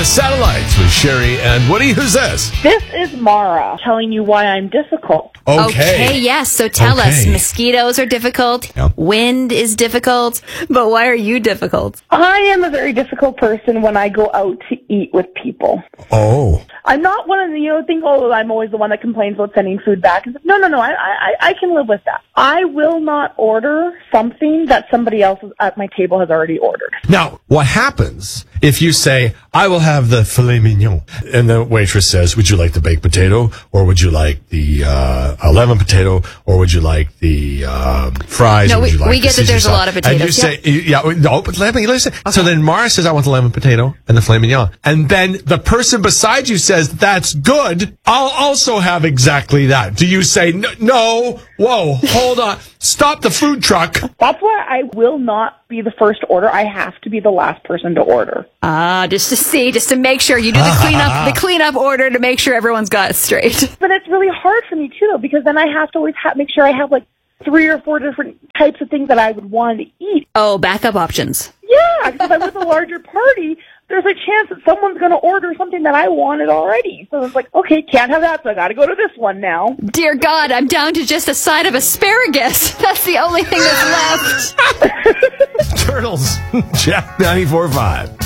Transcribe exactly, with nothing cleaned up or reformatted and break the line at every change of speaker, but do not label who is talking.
Satellites with Sherry and Woody. Who's this?
This is Mara telling you why I'm difficult.
Okay.
Okay, yes. So tell
Okay.
us, mosquitoes are difficult,
Yep.
wind is difficult, but why are you difficult?
I am a very difficult person when I go out to eat with people.
Oh.
I'm not one of the, you know, think, oh, I'm always the one that complains about sending food back. No, no, no, I, I, I can live with that. I will not order something that somebody else at my table has already ordered.
Now, what happens if you say, I will have the filet mignon, and the waitress says, would you like the baked potato, or would you like the uh, lemon potato, or would you like the um, fries?
No,
or would
we-
you like
we
the
get that
Caesar
there's a
sauce?
lot of
And
potatoes,
you say, yeah, no, but let me listen. So then Mara says, I want the lemon potato and the filet mignon. And then the person beside you says, that's good. I'll also have exactly that. Do you say, no, no whoa, hold on, stop the food truck?
That's why I will not be the first order. I have to be the last person to order.
Ah, just to see, just to make sure you do the cleanup, the cleanup order to make sure everyone's got it straight.
But it's really hard for me, too, though, because then I have to always ha- make sure I have, like, three or four different types of things that I would want to eat.
Oh, backup options.
Yeah, because I'm with a larger party, there's a chance that someone's going to order something that I wanted already. So it's like, okay, can't have that, so I got to go to this one now.
Dear God, I'm down to just a side of asparagus. That's the only thing that's left.
Turtles, Jack ninety-four point five.